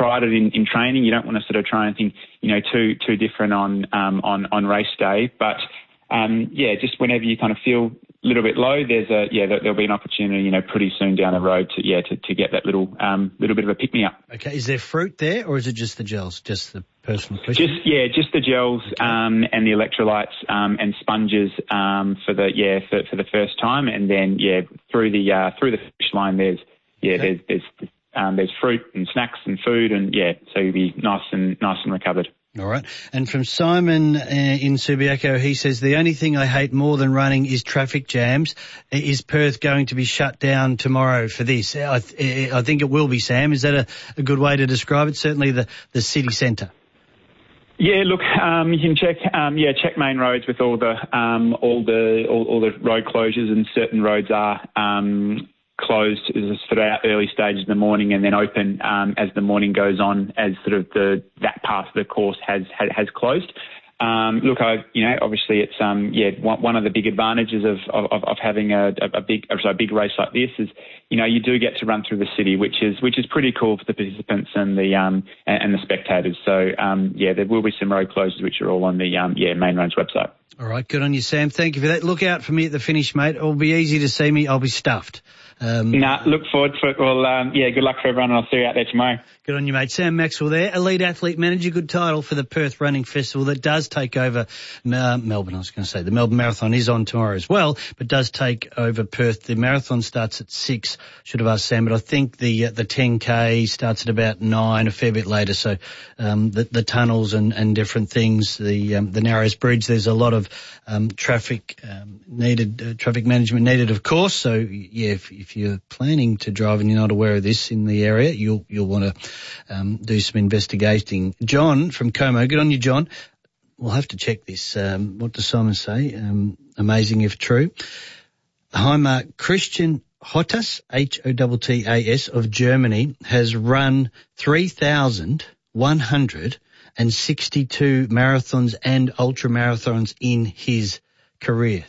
tried it in training. You don't want to sort of try anything, too different on race day. But, just whenever you kind of feel a little bit low, there'll be an opportunity, pretty soon down the road to get that little bit of a pick-me-up. Okay. Is there fruit there, or is it just the gels, just the personal question? Just the gels, okay. And the electrolytes, and sponges, for the first time. And then, through the finish line, there's fruit and snacks and food, and so you'll be nice and recovered. All right. And from Simon in Subiaco, he says, the only thing I hate more than running is traffic jams. Is Perth going to be shut down tomorrow for this? I think it will be, Sam. Is that a good way to describe it? Certainly the city centre. Yeah, look, you can check main roads with all the road closures, and certain roads are closed throughout early stages of the morning, and then open as the morning goes on, as sort of that part of the course has closed. Look, obviously it's one of the big advantages of having a big race like this is, you do get to run through the city, which is pretty cool for the participants and the spectators. So there will be some road closures which are all on the Main Roads website. All right, good on you, Sam. Thank you for that. Look out for me at the finish, mate. It'll be easy to see me. I'll be stuffed. Look forward to it. Well, good luck for everyone, and I'll see you out there tomorrow. Good on you, mate. Sam Maxwell there, Elite Athlete Manager. Good title for the Perth Running Festival that does take over Melbourne. I was going to say the Melbourne Marathon is on tomorrow as well, but does take over Perth. The marathon starts at 6. Should have asked Sam, but I think the 10K starts at about 9, a fair bit later. So the tunnels and different things, the Narrows Bridge, there's a lot of traffic management needed, of course. So if you're planning to drive and you're not aware of this in the area, you'll want to do some investigating. John from Como, good on you, John. We'll have to check this. What does Simon say? Amazing if true. Hi, Mark. Christian Hottas, Hottas of Germany, has run 3,162 marathons and ultra marathons in his career.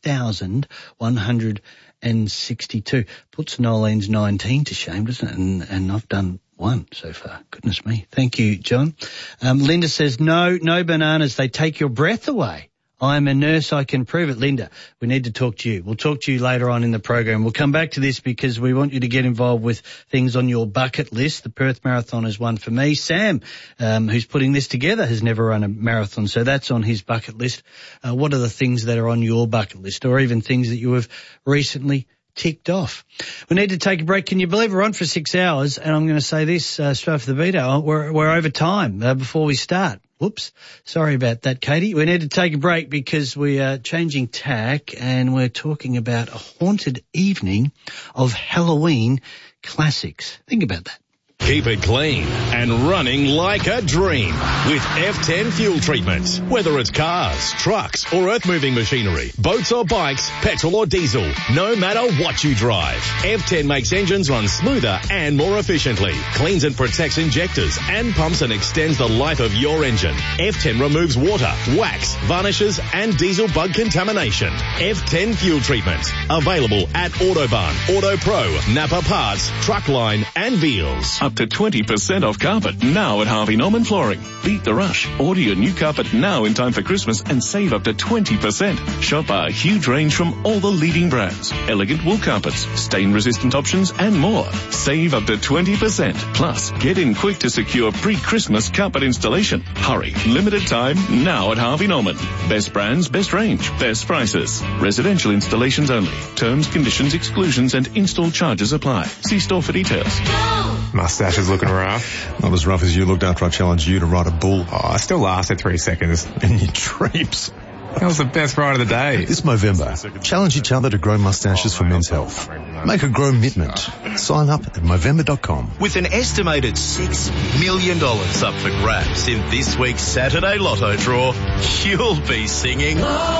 3,162. Puts Nolene's 19 to shame, doesn't it? And I've done one so far. Goodness me. Thank you, John. Linda says, no bananas. They take your breath away. I'm a nurse. I can prove it. Linda, we need to talk to you. We'll talk to you later on in the program. We'll come back to this because we want you to get involved with things on your bucket list. The Perth Marathon is one for me. Sam, who's putting this together, has never run a marathon, so that's on his bucket list. What are the things that are on your bucket list, or even things that you have recently ticked off? We need to take a break. Can you believe we're on for 6 hours? And I'm going to say this straight off the beat. We're over time before we start. Whoops. Sorry about that, Katie. We need to take a break because we are changing tack and we're talking about a haunted evening of Halloween classics. Think about that. Keep it clean and running like a dream with F10 fuel treatment. Whether it's cars, trucks or earth-moving machinery, boats or bikes, petrol or diesel, no matter what you drive, F10 makes engines run smoother and more efficiently, cleans and protects injectors and pumps and extends the life of your engine. F10 removes water, wax, varnishes and diesel bug contamination. F10 fuel treatment. Available at Autobahn, Auto Pro, Napa Parts, Truckline and Beals. Up to 20% off carpet now at Harvey Norman Flooring. Beat the rush. Order your new carpet now in time for Christmas and save up to 20%. Shop our huge range from all the leading brands. Elegant wool carpets, stain-resistant options and more. Save up to 20%. Plus, get in quick to secure pre-Christmas carpet installation. Hurry. Limited time now at Harvey Norman. Best brands, best range, best prices. Residential installations only. Terms, conditions, exclusions and install charges apply. See store for details. Mustache is looking rough. Not as rough as you looked after I challenged you to ride a bull. Oh, I still lasted 3 seconds. And you treeps. That was the best ride of the day. This Movember, challenge each other to grow mustaches for men's health. Make a grow mitment. Sign up at Movember.com. With an estimated $6 million up for grabs in this week's Saturday Lotto draw, you'll be singing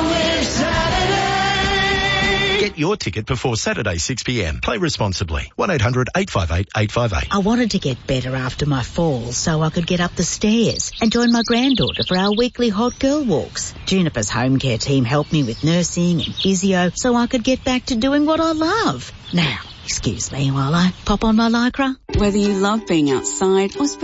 Get your ticket before Saturday 6 p.m. Play responsibly. 1-800-858-858. I wanted to get better after my fall so I could get up the stairs and join my granddaughter for our weekly hot girl walks. Juniper's home care team helped me with nursing and physio so I could get back to doing what I love. Now, excuse me while I pop on my Lycra. Whether you love being outside or